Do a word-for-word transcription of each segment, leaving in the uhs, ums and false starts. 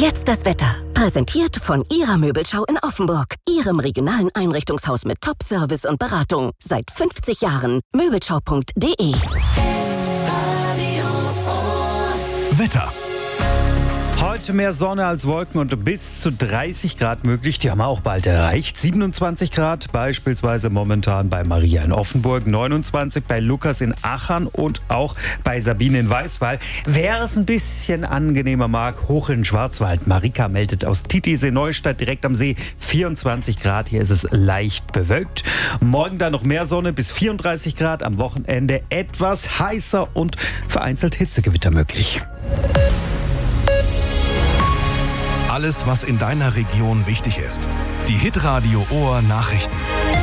Jetzt das Wetter. Präsentiert von Ihrer Möbelschau in Offenburg. Ihrem regionalen Einrichtungshaus mit Top-Service und Beratung. Seit fünfzig Jahren. Möbelschau punkt de. Wetter. Heute mehr Sonne als Wolken und bis zu dreißig Grad möglich. Die haben wir auch bald erreicht. siebenundzwanzig Grad beispielsweise momentan bei Maria in Offenburg, neunundzwanzig bei Lukas in Achern und auch bei Sabine in Weißwall. Wer es ein bisschen angenehmer mag, hoch in den Schwarzwald. Marika meldet aus Titisee Neustadt direkt am See, vierundzwanzig Grad. Hier ist es leicht bewölkt. Morgen dann noch mehr Sonne bis vierunddreißig Grad. Am Wochenende etwas heißer und vereinzelt Hitzegewitter möglich. Alles, was in deiner Region wichtig ist. Die Hitradio Ohr Nachrichten.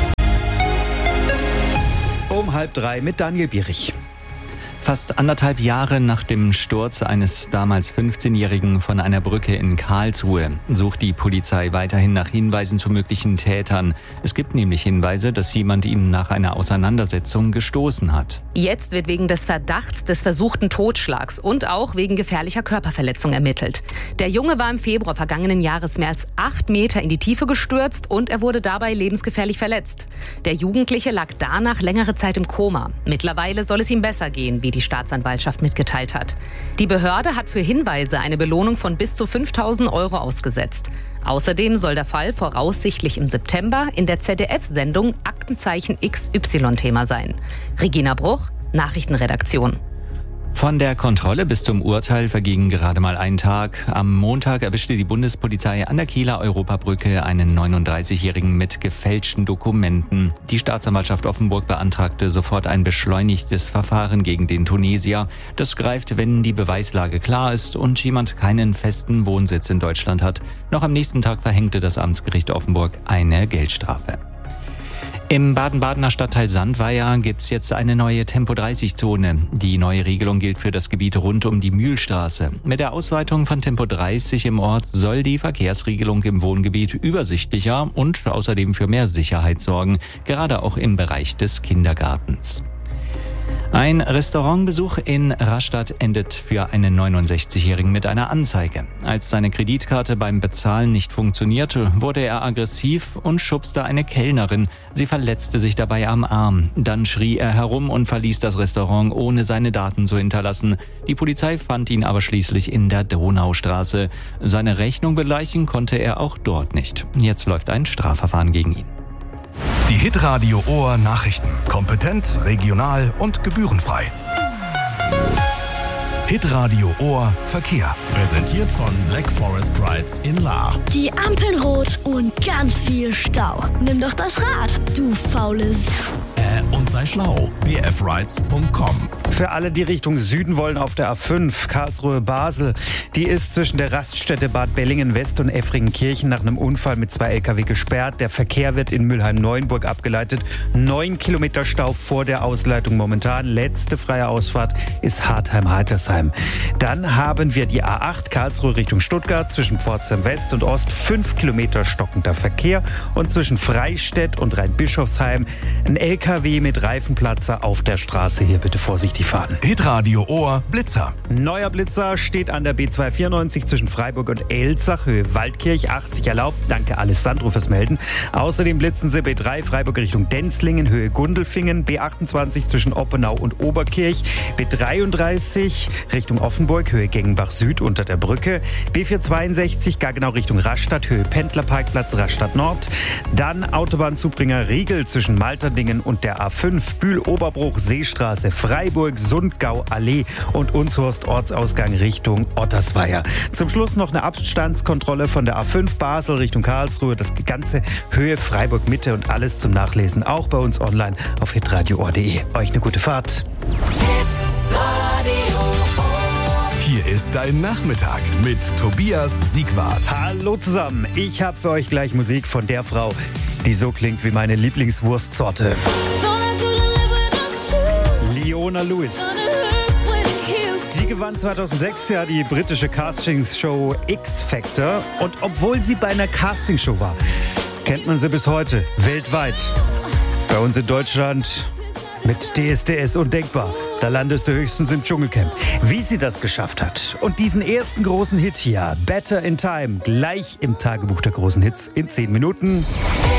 Um halb drei mit Daniel Bierich. Fast anderthalb Jahre nach dem Sturz eines damals fünfzehnjährigen von einer Brücke in Karlsruhe sucht die Polizei weiterhin nach Hinweisen zu möglichen Tätern. Es gibt nämlich Hinweise, dass jemand ihn nach einer Auseinandersetzung gestoßen hat. Jetzt wird wegen des Verdachts des versuchten Totschlags und auch wegen gefährlicher Körperverletzung ermittelt. Der Junge war im Februar vergangenen Jahres mehr als acht Meter in die Tiefe gestürzt und er wurde dabei lebensgefährlich verletzt. Der Jugendliche lag danach längere Zeit im Koma. Mittlerweile soll es ihm besser gehen, wie die Staatsanwaltschaft mitgeteilt hat. Die Behörde hat für Hinweise eine Belohnung von bis zu fünftausend Euro ausgesetzt. Außerdem soll der Fall voraussichtlich im September in der Z D F-Sendung Aktenzeichen X Y Thema sein. Regina Bruch, Nachrichtenredaktion. Von der Kontrolle bis zum Urteil verging gerade mal ein Tag. Am Montag erwischte die Bundespolizei an der Kieler Europabrücke einen neununddreißigjährigen mit gefälschten Dokumenten. Die Staatsanwaltschaft Offenburg beantragte sofort ein beschleunigtes Verfahren gegen den Tunesier. Das greift, wenn die Beweislage klar ist und jemand keinen festen Wohnsitz in Deutschland hat. Noch am nächsten Tag verhängte das Amtsgericht Offenburg eine Geldstrafe. Im Baden-Badener Stadtteil Sandweier gibt's jetzt eine neue Tempo dreißig Zone. Die neue Regelung gilt für das Gebiet rund um die Mühlstraße. Mit der Ausweitung von Tempo dreißig im Ort soll die Verkehrsregelung im Wohngebiet übersichtlicher und außerdem für mehr Sicherheit sorgen, gerade auch im Bereich des Kindergartens. Ein Restaurantbesuch in Rastatt endet für einen neunundsechzigjährigen mit einer Anzeige. Als seine Kreditkarte beim Bezahlen nicht funktionierte, wurde er aggressiv und schubste eine Kellnerin. Sie verletzte sich dabei am Arm. Dann schrie er herum und verließ das Restaurant, ohne seine Daten zu hinterlassen. Die Polizei fand ihn aber schließlich in der Donaustraße. Seine Rechnung begleichen konnte er auch dort nicht. Jetzt läuft ein Strafverfahren gegen ihn. Die Hitradio Ohr Nachrichten. Kompetent, regional und gebührenfrei. Hitradio Ohr Verkehr. Präsentiert von Black Forest Rides in Lahr. Die Ampeln rot und ganz viel Stau. Nimm doch das Rad, du faules. Äh, und sei schlau. b f rides punkt com. Für alle, die Richtung Süden wollen, auf der A fünf Karlsruhe-Basel. Die ist zwischen der Raststätte Bad Bellingen-West und Effringenkirchen nach einem Unfall mit zwei L K W gesperrt. Der Verkehr wird in Mülheim-Neuenburg abgeleitet. Neun Kilometer Stau vor der Ausleitung momentan. Letzte freie Ausfahrt ist Hartheim-Heitersheim. Dann haben wir die A acht Karlsruhe Richtung Stuttgart zwischen Pforzheim West und Ost. Fünf Kilometer stockender Verkehr. Und zwischen Freistädt und Rheinbischofsheim ein L K W mit Reifenplatzer auf der Straße. Hier bitte vorsichtig fahren. Hitradio Ohr Blitzer. Neuer Blitzer steht an der B zweihundertvierundneunzig zwischen Freiburg und Elzach, Höhe Waldkirch, achtzig erlaubt. Danke Alessandro fürs Melden. Außerdem blitzen sie B drei Freiburg Richtung Denzlingen, Höhe Gundelfingen, B achtundzwanzig zwischen Oppenau und Oberkirch, B dreiunddreißig Richtung Offenburg, Höhe Gengenbach Süd unter der Brücke, B vierhundertzweiundsechzig Gaggenau Richtung Rastatt, Höhe Pendlerparkplatz Rastatt Nord, dann Autobahnzubringer Riegel zwischen Malterdingen und der A fünf, Bühl-Oberbruch, Seestraße, Freiburg, Sundgau, Allee und Unshorst Ortsausgang Richtung Ottersweier. Zum Schluss noch eine Abstandskontrolle von der A fünf Basel Richtung Karlsruhe, das ganze Höhe Freiburg Mitte und alles zum Nachlesen auch bei uns online auf hitradio punkt de. Euch eine gute Fahrt. Hier ist dein Nachmittag mit Tobias Siegwart. Hallo zusammen, ich habe für euch gleich Musik von der Frau, die so klingt wie meine Lieblingswurstsorte. Leona Lewis. Sie gewann zweitausendsechs ja die britische Castingshow X Factor und obwohl sie bei einer Castingshow war, kennt man sie bis heute weltweit. Bei uns in Deutschland mit D S D S undenkbar. Da landest du höchstens im Dschungelcamp. Wie sie das geschafft hat und diesen ersten großen Hit hier, Better in Time, gleich im Tagebuch der großen Hits in zehn Minuten.